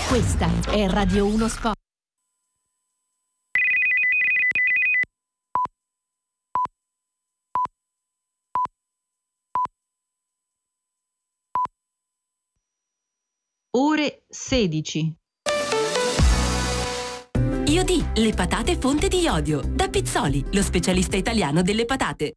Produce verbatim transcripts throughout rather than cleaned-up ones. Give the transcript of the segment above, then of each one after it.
Questa è Radio uno Sport. Ore sedici. I O D, le patate fonte di iodio. Da Pizzoli, lo specialista italiano delle patate.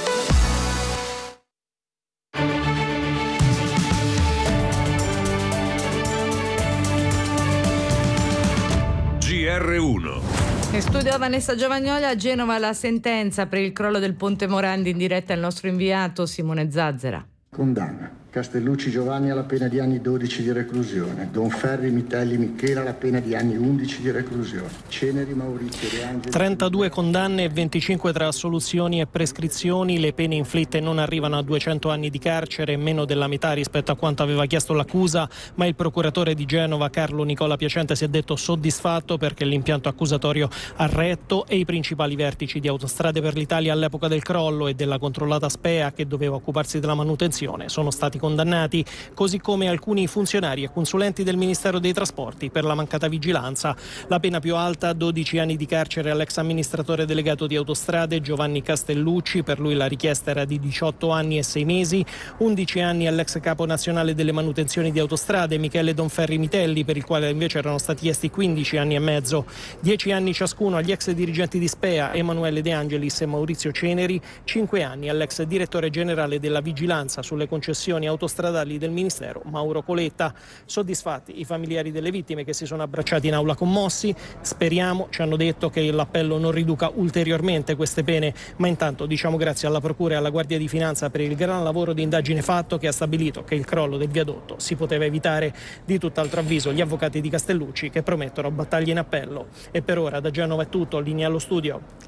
G R uno. In studio Vanessa Giovagnoli. A Genova la sentenza per il crollo del ponte Morandi, in diretta il nostro inviato Simone Zazzera. Condanna Castellucci Giovanni alla pena di anni dodici di reclusione, Donferri Mitelli Michela alla pena di anni undici di reclusione, Ceneri Maurizio De Angeli. trentadue condanne e venticinque tra assoluzioni e prescrizioni. Le pene inflitte non arrivano a duecento anni di carcere, meno della metà rispetto a quanto aveva chiesto l'accusa, ma il procuratore di Genova Carlo Nicola Piacente si è detto soddisfatto perché l'impianto accusatorio ha retto e i principali vertici di Autostrade per l'Italia all'epoca del crollo e della controllata S P E A, che doveva occuparsi della manutenzione, sono stati condannati, così come alcuni funzionari e consulenti del Ministero dei Trasporti per la mancata vigilanza. La pena più alta, dodici anni di carcere all'ex amministratore delegato di Autostrade Giovanni Castellucci, per lui la richiesta era di diciotto anni e sei mesi, undici anni all'ex capo nazionale delle manutenzioni di Autostrade Michele Donferri Mitelli, per il quale invece erano stati chiesti quindici anni e mezzo, dieci anni ciascuno agli ex dirigenti di S P E A Emanuele De Angelis e Maurizio Ceneri, cinque anni all'ex direttore generale della vigilanza sulle concessioni autostradali del Ministero Mauro Coletta. Soddisfatti i familiari delle vittime, che si sono abbracciati in aula commossi. Speriamo, ci hanno detto, che l'appello non riduca ulteriormente queste pene, ma intanto diciamo grazie alla Procura e alla Guardia di Finanza per il gran lavoro di indagine fatto, che ha stabilito che il crollo del viadotto si poteva evitare. Di tutt'altro avviso gli avvocati di Castellucci, che promettono battaglie in appello. E per ora da Genova è tutto, linea allo studio.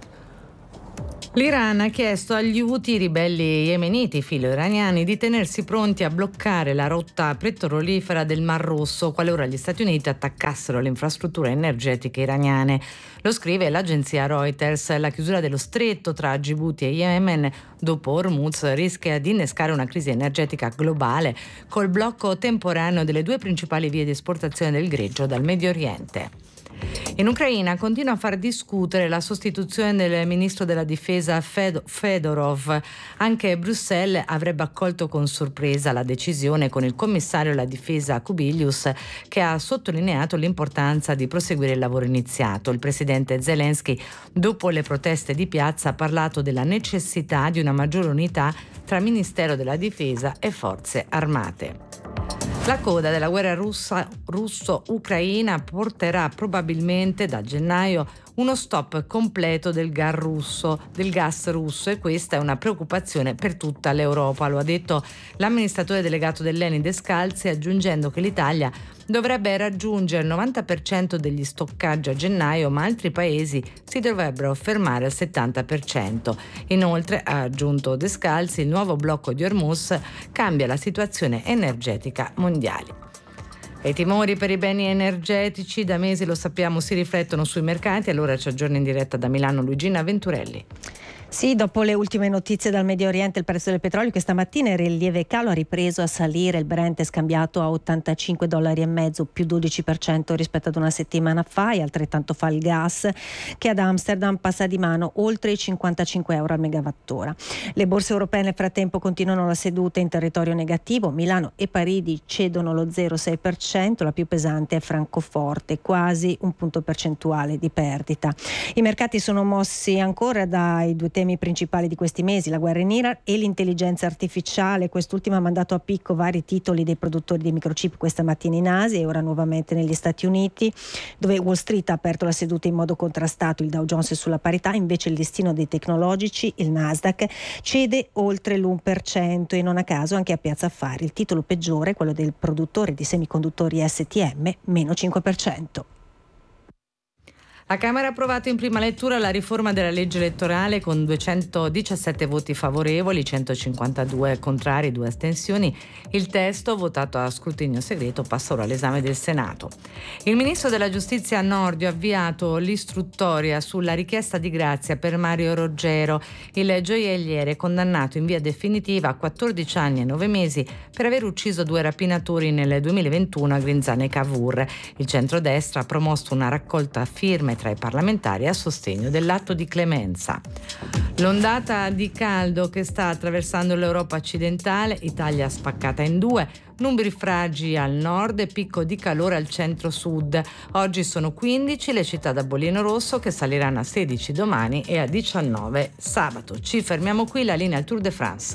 L'Iran ha chiesto agli Houthi, ribelli yemeniti filo-iraniani, di tenersi pronti a bloccare la rotta petrolifera del Mar Rosso qualora gli Stati Uniti attaccassero le infrastrutture energetiche iraniane. Lo scrive l'agenzia Reuters. La chiusura dello stretto tra Djibouti e Yemen dopo Hormuz rischia di innescare una crisi energetica globale, col blocco temporaneo delle due principali vie di esportazione del greggio dal Medio Oriente. In Ucraina continua a far discutere la sostituzione del ministro della difesa Fed- Fedorov. Anche Bruxelles avrebbe accolto con sorpresa la decisione, con il commissario alla difesa Kubilius, che ha sottolineato l'importanza di proseguire il lavoro iniziato. Il presidente Zelensky, dopo le proteste di piazza, ha parlato della necessità di una maggiore unità tra Ministero della Difesa e Forze Armate. La coda della guerra russa, russo-ucraina porterà probabilmente da gennaio uno stop completo del gas russo, del gas russo, e questa è una preoccupazione per tutta l'Europa, lo ha detto l'amministratore delegato dell'Eni Descalzi, aggiungendo che l'Italia dovrebbe raggiungere il novanta per cento degli stoccaggi a gennaio, ma altri paesi si dovrebbero fermare al settanta per cento. Inoltre, ha aggiunto Descalzi, il nuovo blocco di Hormuz cambia la situazione energetica mondiale. E i timori per i beni energetici da mesi, lo sappiamo, si riflettono sui mercati. Allora ci aggiorna in diretta da Milano Luigina Venturelli. Sì, dopo le ultime notizie dal Medio Oriente, il prezzo del petrolio questa mattina era in lieve calo, ha ripreso a salire. Il Brent è scambiato a ottantacinque dollari e mezzo, più dodici per cento rispetto ad una settimana fa, e altrettanto fa il gas, che ad Amsterdam passa di mano oltre i cinquantacinque euro al megawattora. Le borse europee nel frattempo continuano la seduta in territorio negativo. Milano e Parigi cedono lo zero virgola sei per cento, la più pesante è Francoforte, quasi un punto percentuale di perdita. I mercati sono mossi ancora dai due temi principali di questi mesi, la guerra in Iran e l'intelligenza artificiale. Quest'ultima ha mandato a picco vari titoli dei produttori di microchip questa mattina in Asia e ora nuovamente negli Stati Uniti, dove Wall Street ha aperto la seduta in modo contrastato. Il Dow Jones è sulla parità, invece il listino dei tecnologici, il Nasdaq, cede oltre l'uno per cento, e non a caso anche a Piazza Affari. Il titolo peggiore, quello del produttore di semiconduttori S T M, meno cinque per cento. La Camera ha approvato in prima lettura la riforma della legge elettorale con duecentodiciassette voti favorevoli, centocinquantadue contrari, due astensioni. Il testo, votato a scrutinio segreto, passa ora all'esame del Senato. Il ministro della Giustizia Nordio ha avviato l'istruttoria sulla richiesta di grazia per Mario Roggero, il gioielliere condannato in via definitiva a quattordici anni e nove mesi per aver ucciso due rapinatori nel duemilaventuno a Grinzane Cavour. Il centrodestra ha promosso una raccolta firme tra i parlamentari a sostegno dell'atto di clemenza. L'ondata di caldo che sta attraversando l'Europa occidentale, Italia spaccata in due, nubifragi al nord e picco di calore al centro-sud. Oggi sono quindici le città da bollino rosso, che saliranno a sedici domani e a diciannove sabato. Ci fermiamo qui, la linea al Tour de France.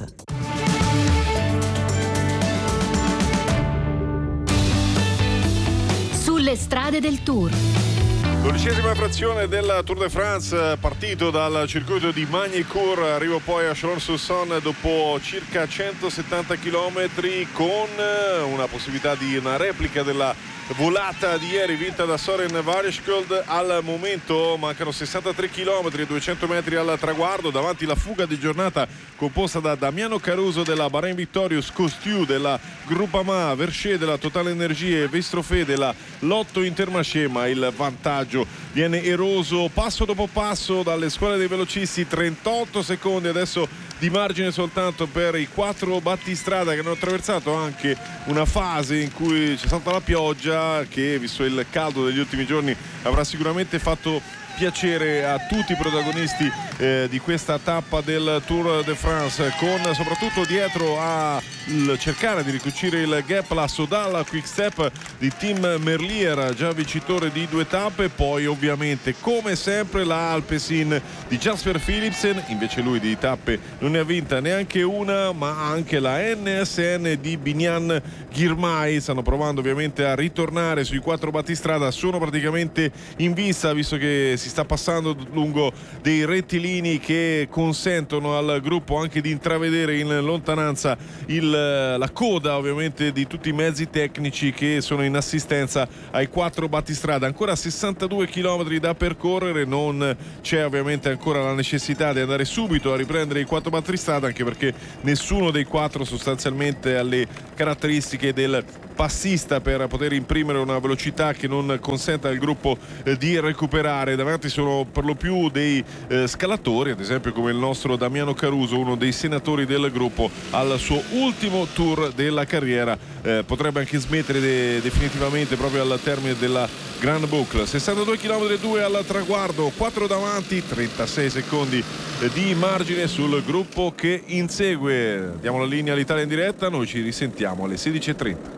Sulle strade del Tour. Dodicesima frazione della Tour de France, partito dal circuito di Magny-Cours, arrivo poi a Chalon-sur-Saône dopo circa centosettanta chilometri, con una possibilità di una replica della volata di ieri vinta da Søren Vareskjold. Al momento mancano sessantatré chilometri e duecento metri al traguardo, davanti la fuga di giornata composta da Damiano Caruso della Bahrain Victorious, Costiu della Groupama, Verchet della Total Energie e Vestrofé della Lotto Intermarché, ma il vantaggio viene eroso passo dopo passo dalle squadre dei velocisti. Trentotto secondi adesso di margine soltanto per i quattro battistrada, che hanno attraversato anche una fase in cui c'è stata la pioggia, che visto il caldo degli ultimi giorni avrà sicuramente fatto piacere a tutti i protagonisti eh, di questa tappa del Tour de France, con soprattutto dietro a cercare di ricucire il gap la Sodal Quick Step di Tim Merlier, già vincitore di due tappe. Poi ovviamente come sempre la Alpecin di Jasper Philipsen, invece lui di tappe non ne ha vinta neanche una, ma anche la N S N di Biniam Girmay stanno provando ovviamente a ritornare sui quattro battistrada, sono praticamente in vista, visto che si sta passando lungo dei rettilini che consentono al gruppo anche di intravedere in lontananza il, la coda ovviamente di tutti i mezzi tecnici che sono in assistenza ai quattro battistrada. Ancora sessantadue chilometri da percorrere, non c'è ovviamente ancora la necessità di andare subito a riprendere i quattro battistrada, anche perché nessuno dei quattro sostanzialmente ha le caratteristiche del passista per poter imprimere una velocità che non consenta al gruppo eh, di recuperare. Davanti sono per lo più dei eh, scalatori, ad esempio come il nostro Damiano Caruso, uno dei senatori del gruppo al suo ultimo tour della carriera, eh, potrebbe anche smettere de- definitivamente proprio al termine della Grand Boucle. sessantadue chilometri e due al traguardo, quattro davanti, trentasei secondi eh, di margine sul gruppo che insegue. Diamo la linea all'Italia in diretta, noi ci risentiamo alle sedici e trenta.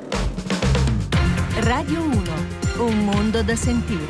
Radio uno, un mondo da sentire.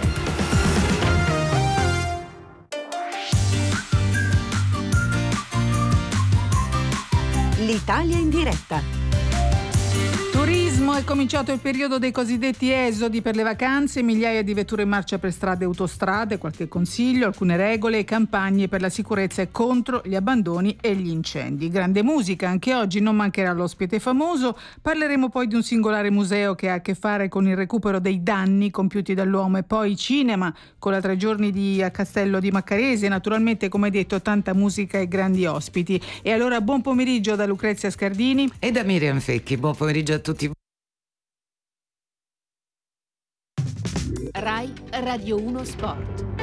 L'Italia in diretta. Turismo, è cominciato il periodo dei cosiddetti esodi per le vacanze, migliaia di vetture in marcia per strade e autostrade, qualche consiglio, alcune regole e campagne per la sicurezza e contro gli abbandoni e gli incendi. Grande musica, anche oggi non mancherà l'ospite famoso, parleremo poi di un singolare museo che ha a che fare con il recupero dei danni compiuti dall'uomo, e poi cinema con la Tre giorni di a Castello di Maccarese, naturalmente come detto tanta musica e grandi ospiti. E allora buon pomeriggio da Lucrezia Scardini e da Miriam Fecchi, buon pomeriggio a tutti. Rai Radio uno Sport.